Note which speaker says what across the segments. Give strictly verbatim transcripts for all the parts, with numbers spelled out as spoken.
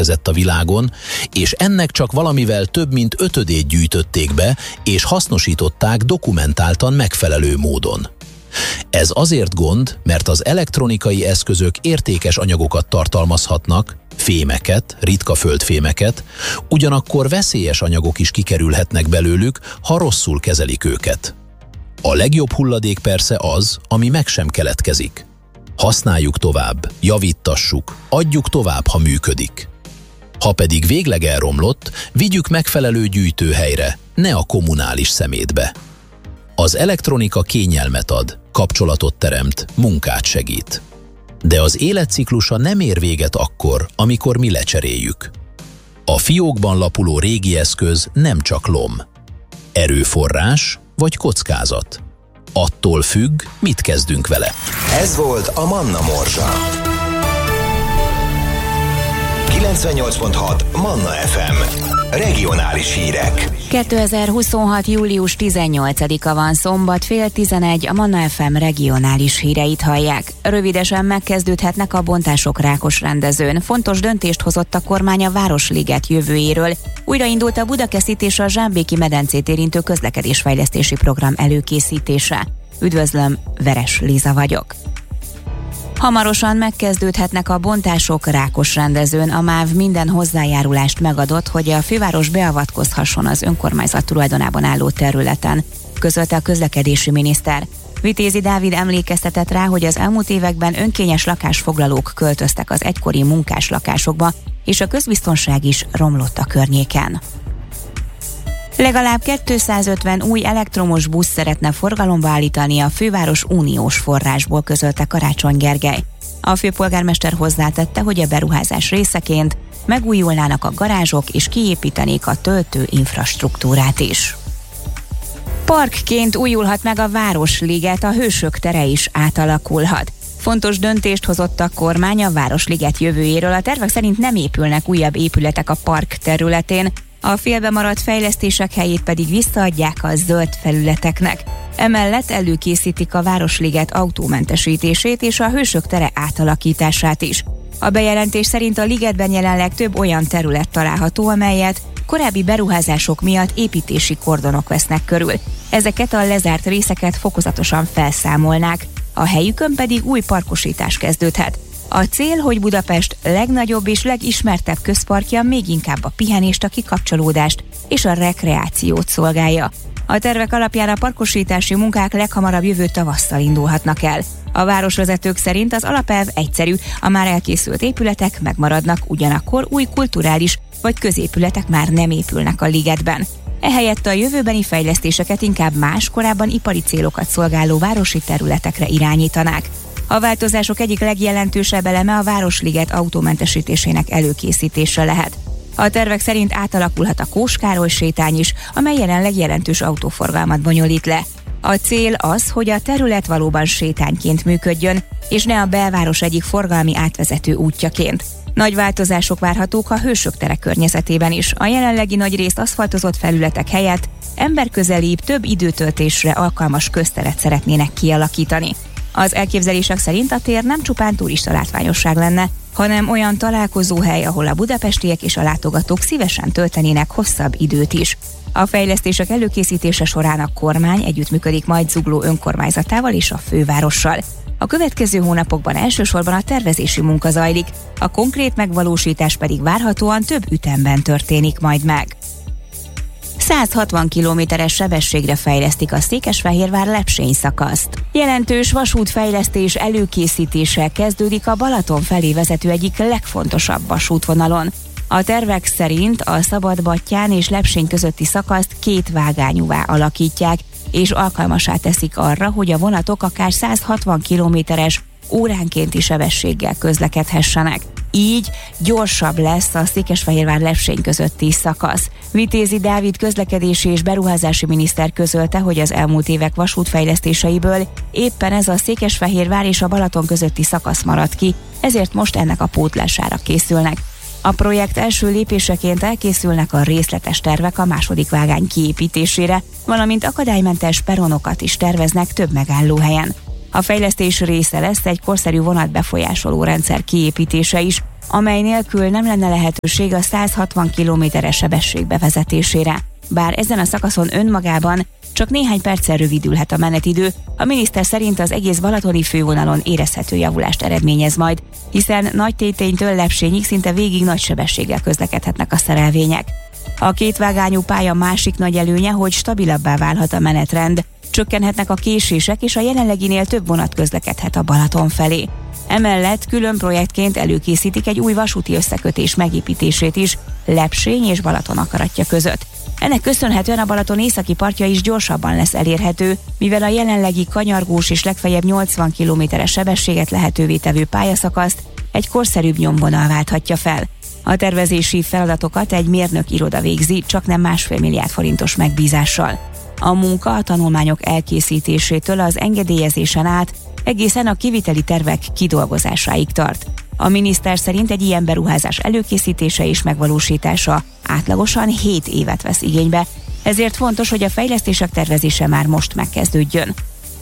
Speaker 1: keletkezett a világon, és ennek csak valamivel több mint ötödét gyűjtötték be, és hasznosították dokumentáltan megfelelő módon. Ez azért gond, mert az elektronikai eszközök értékes anyagokat tartalmazhatnak, fémeket, ritka földfémeket, ugyanakkor veszélyes anyagok is kikerülhetnek belőlük, ha rosszul kezelik őket. A legjobb hulladék persze az, ami meg sem keletkezik. Használjuk tovább, javítassuk, adjuk tovább, ha működik. Ha pedig végleg elromlott, vigyük megfelelő gyűjtőhelyre, ne a kommunális szemétbe. Az elektronika kényelmet ad, kapcsolatot teremt, munkát segít. De az életciklusa nem ér véget akkor, amikor mi lecseréljük. A fiókban lapuló régi eszköz nem csak lom. Erőforrás vagy kockázat. Attól függ, mit kezdünk vele.
Speaker 2: Ez volt a Manna Morzsa. kilencvennyolc pont hat Manna ef em. Regionális hírek.
Speaker 3: kétezer-huszonhat. július tizennyolcadika van, szombat, fél tizenegy, a Manna ef em regionális híreit hallják. Rövidesen megkezdődhetnek a bontások Rákosrendezőn. Fontos döntést hozott a kormány a Városliget jövőjéről. Újraindult a Budakeszit és a Zsámbéki medencét érintő közlekedésfejlesztési program előkészítése. Üdvözlöm, Veres Liza vagyok. Hamarosan megkezdődhetnek a bontások Rákosrendezőn. A MÁV minden hozzájárulást megadott, hogy a főváros beavatkozhasson az önkormányzat tulajdonában álló területen, közölte a közlekedési miniszter. Vitézi Dávid emlékeztetett rá, hogy az elmúlt években önkényes lakásfoglalók költöztek az egykori munkáslakásokba, és a közbiztonság is romlott a környéken. Legalább kétszázötven új elektromos busz szeretne forgalomba állítani a főváros uniós forrásból, közölte Karácsony Gergely. A főpolgármester hozzátette, hogy a beruházás részeként megújulnának a garázsok és kiépítenék a töltő infrastruktúrát is. Parkként újulhat meg a Városliget, a Hősök tere is átalakulhat. Fontos döntést hozott a kormány a Városliget jövőjéről. A tervek szerint nem épülnek újabb épületek a park területén, a félbemaradt fejlesztések helyét pedig visszaadják a zöld felületeknek. Emellett előkészítik a Városliget autómentesítését és a Hősök tere átalakítását is. A bejelentés szerint a ligetben jelenleg több olyan terület található, amelyet korábbi beruházások miatt építési kordonok vesznek körül. Ezeket a lezárt részeket fokozatosan felszámolnák, a helyükön pedig új parkosítás kezdődhet. A cél, hogy Budapest legnagyobb és legismertebb közparkja még inkább a pihenést, a kikapcsolódást és a rekreációt szolgálja. A tervek alapján a parkosítási munkák leghamarabb jövő tavasszal indulhatnak el. A városvezetők szerint az alapelv egyszerű, a már elkészült épületek megmaradnak, ugyanakkor új kulturális vagy középületek már nem épülnek a ligetben. Ehelyett a jövőbeni fejlesztéseket inkább más, korábban ipari célokat szolgáló városi területekre irányítanák. A változások egyik legjelentősebb eleme a Városliget autómentesítésének előkészítése lehet. A tervek szerint átalakulhat a Kós Károly sétány is, amely jelenleg jelentős autóforgalmat bonyolít le. A cél az, hogy a terület valóban sétányként működjön, és ne a belváros egyik forgalmi átvezető útjaként. Nagy változások várhatók a Hősök tere környezetében is. A jelenlegi nagyrészt aszfaltozott felületek helyett emberközelibb, több időtöltésre alkalmas közteret szeretnének kialakítani. Az elképzelések szerint a tér nem csupán turista látványosság lenne, hanem olyan találkozóhely, ahol a budapestiek és a látogatók szívesen töltenének hosszabb időt is. A fejlesztések előkészítése során a kormány együttműködik majd Zugló önkormányzatával és a fővárossal. A következő hónapokban elsősorban a tervezési munka zajlik, a konkrét megvalósítás pedig várhatóan több ütemben történik majd meg. száz hatvan kilométeres sebességre fejlesztik a Székesfehérvár-Lepsény szakaszt. Jelentős vasútfejlesztés előkészítése kezdődik a Balaton felé vezető egyik legfontosabb vasútvonalon. A tervek szerint a Szabadbattyán és Lepsény közötti szakaszt két vágányúvá alakítják, és alkalmassá teszik arra, hogy a vonatok akár száz hatvan kilométeres óránkénti sebességgel közlekedhessenek. Így gyorsabb lesz a Székesfehérvár-Lepsény közötti szakasz. Vitézi Dávid közlekedési és beruházási miniszter közölte, hogy az elmúlt évek vasútfejlesztéseiből éppen ez a Székesfehérvár és a Balaton közötti szakasz maradt ki, ezért most ennek a pótlására készülnek. A projekt első lépéseként elkészülnek a részletes tervek a második vágány kiépítésére, valamint akadálymentes peronokat is terveznek több megállóhelyen. A fejlesztés része lesz egy korszerű vonatbefolyásoló rendszer kiépítése is, amely nélkül nem lenne lehetőség a száz hatvan kilométeres sebesség bevezetésére. Bár ezen a szakaszon önmagában csak néhány perccel rövidülhet a menetidő, a miniszter szerint az egész balatoni fővonalon érezhető javulást eredményez majd, hiszen Nagytéténytől Lepsényig szinte végig nagy sebességgel közlekedhetnek a szerelvények. A kétvágányú pálya másik nagy előnye, hogy stabilabbá válhat a menetrend, csökkenhetnek a késések, és a jelenleginél több vonat közlekedhet a Balaton felé. Emellett külön projektként előkészítik egy új vasúti összekötés megépítését is Lepsény és Balaton akaratja között. Ennek köszönhetően a Balaton északi partja is gyorsabban lesz elérhető, mivel a jelenlegi kanyargós és legfeljebb nyolcvan kilométeres sebességet lehetővé tevő pályaszakaszt egy korszerűbb nyomvonal válthatja fel. A tervezési feladatokat egy mérnök iroda végzi, csaknem másfél milliárd forintos megbízással. A munka a tanulmányok elkészítésétől az engedélyezésen át egészen a kiviteli tervek kidolgozásáig tart. A miniszter szerint egy ilyen beruházás előkészítése és megvalósítása átlagosan hét évet vesz igénybe, ezért fontos, hogy a fejlesztések tervezése már most megkezdődjön.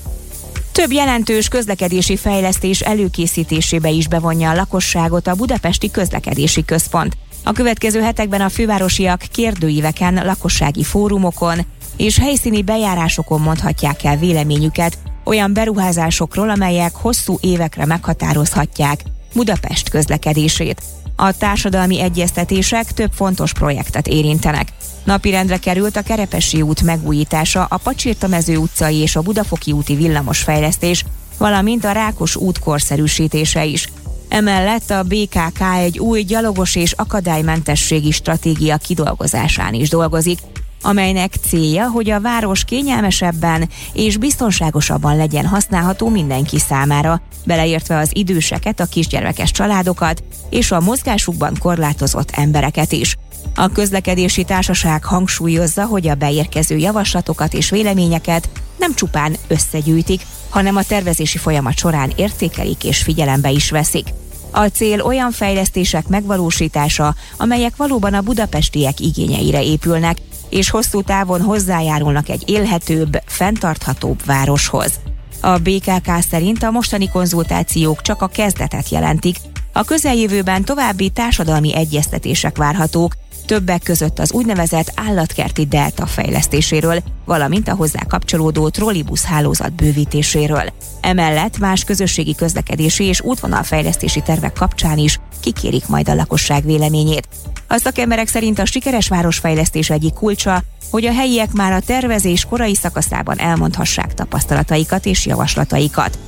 Speaker 3: Több jelentős közlekedési fejlesztés előkészítésébe is bevonja a lakosságot a Budapesti Közlekedési Központ. A következő hetekben a fővárosiak kérdőíveken, lakossági fórumokon és helyszíni bejárásokon mondhatják el véleményüket olyan beruházásokról, amelyek hosszú évekre meghatározhatják Budapest közlekedését. A társadalmi egyeztetések több fontos projektet érintenek. Napirendre került a Kerepesi út megújítása, a Pacsirtamező utcai és a Budafoki úti villamosfejlesztés, valamint a Rákos út korszerűsítése is. Emellett a bé ká ká egy új gyalogos és akadálymentességi stratégia kidolgozásán is dolgozik, amelynek célja, hogy a város kényelmesebben és biztonságosabban legyen használható mindenki számára, beleértve az időseket, a kisgyermekes családokat és a mozgásukban korlátozott embereket is. A közlekedési társaság hangsúlyozza, hogy a beérkező javaslatokat és véleményeket nem csupán összegyűjtik, hanem a tervezési folyamat során értékelik és figyelembe is veszik. A cél olyan fejlesztések megvalósítása, amelyek valóban a budapestiek igényeire épülnek, és hosszú távon hozzájárulnak egy élhetőbb, fenntarthatóbb városhoz. A bé ká ká szerint a mostani konzultációk csak a kezdetet jelentik, a közeljövőben további társadalmi egyeztetések várhatók, többek között az úgynevezett állatkerti delta fejlesztéséről, valamint a hozzá kapcsolódó trollibusz hálózat bővítéséről. Emellett más közösségi közlekedési és útvonalfejlesztési tervek kapcsán is kikérik majd a lakosság véleményét. A szakemberek szerint a sikeres városfejlesztés egyik kulcsa, hogy a helyiek már a tervezés korai szakaszában elmondhassák tapasztalataikat és javaslataikat.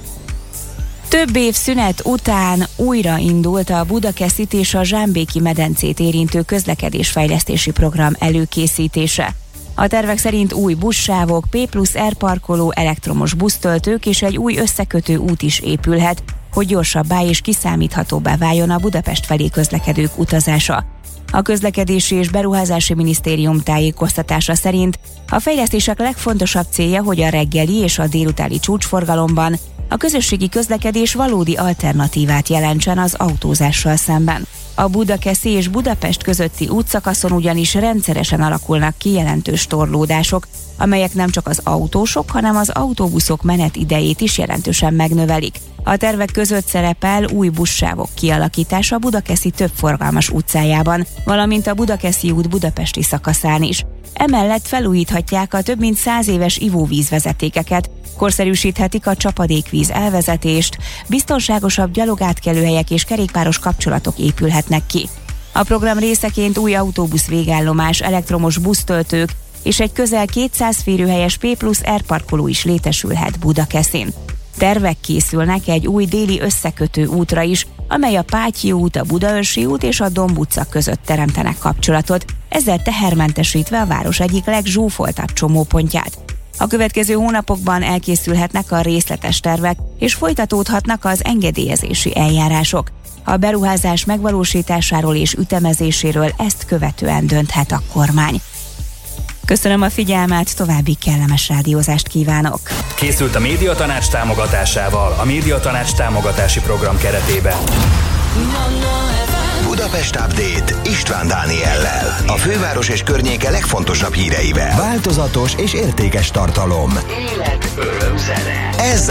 Speaker 3: Több év szünet után újra indult a Budakeszit és a Zsámbéki medencét érintő közlekedésfejlesztési program előkészítése. A tervek szerint új buszsávok, P plusz R parkoló, elektromos busztöltők és egy új összekötő út is épülhet, hogy gyorsabbá és kiszámíthatóbbá váljon a Budapest felé közlekedők utazása. A Közlekedési és Beruházási Minisztérium tájékoztatása szerint a fejlesztések legfontosabb célja, hogy a reggeli és a délutáni csúcsforgalomban a közösségi közlekedés valódi alternatívát jelentsen az autózással szemben. A Budakeszi és Budapest közötti útszakaszon ugyanis rendszeresen alakulnak ki jelentős torlódások, amelyek nem csak az autósok, hanem az autóbuszok menetidejét is jelentősen megnövelik. A tervek között szerepel új buszsávok kialakítása a Budakeszi több forgalmas utcájában, valamint a Budakeszi út budapesti szakaszán is. Emellett felújíthatják a több mint száz éves ivóvízvezetékeket, korszerűsíthetik a csapadékvíz elvezetést, biztonságosabb gyalogátkelőhelyek és kerékpáros kapcsolatok épülhetnek ki. A program részeként új autóbusz végállomás, elektromos busztöltők és egy közel kétszáz férőhelyes P plusz R parkoló is létesülhet Budakeszin. Tervek készülnek egy új déli összekötő útra is, amely a Pátyi út, a Budaörsi út és a Domb utca között teremtenek kapcsolatot, ezzel tehermentesítve a város egyik legzsúfoltabb csomópontját. A következő hónapokban elkészülhetnek a részletes tervek, és folytatódhatnak az engedélyezési eljárások. A beruházás megvalósításáról és ütemezéséről ezt követően dönthet a kormány. Köszönöm a figyelmet, további kellemes rádiózást kívánok!
Speaker 4: Készült a Médiatanács támogatásával a Médiatanács támogatási program keretében.
Speaker 2: Budapest Update István Dániellel. A főváros és környéke legfontosabb híreivel. Változatos és értékes tartalom. Élet, öröm, zene. Ez